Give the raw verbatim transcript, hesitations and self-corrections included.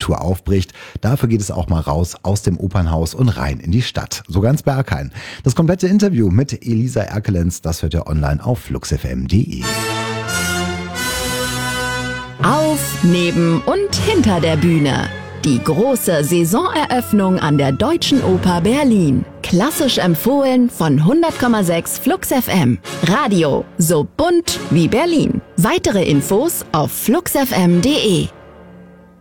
Tour aufbricht. Dafür geht es auch mal raus aus dem Opernhaus und rein in die Stadt. So ganz Berghain. Das komplette Interview mit Elisa Erkelenz, das hört ihr online auf fluxfm punkt de. Auf, neben und hinter der Bühne. Die große Saisoneröffnung an der Deutschen Oper Berlin. Klassisch empfohlen von hundert Komma sechs Flux F M. Radio so bunt wie Berlin. Weitere Infos auf fluxfm punkt de.